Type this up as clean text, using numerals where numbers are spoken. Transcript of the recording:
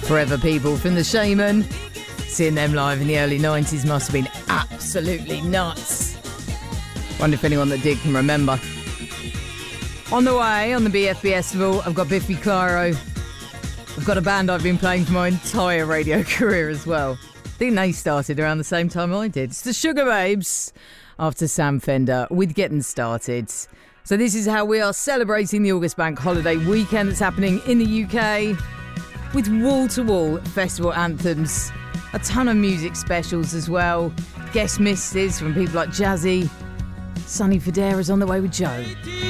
Forever People from The Shaman. Seeing them live in the early 90s must have been absolutely nuts. Wonder if anyone that did can remember. On the way, on the BFB Festival, I've got Biffy Clyro. I've got a band I've been playing for my entire radio career as well. I think they started around the same time I did. It's the Sugar Babes, after Sam Fender, with Getting Started. So this is how we are celebrating the August Bank Holiday weekend that's happening in the UK, with wall-to-wall festival anthems, a ton of music specials as well, guest mixes from people like Jazzy. Sonny Fodera's on the way with Joe.